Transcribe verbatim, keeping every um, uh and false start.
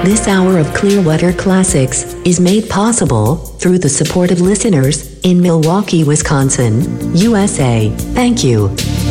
This hour of Clearwater Classics is made possible through the support of listeners in Milwaukee, Wisconsin, U S A. Thank you.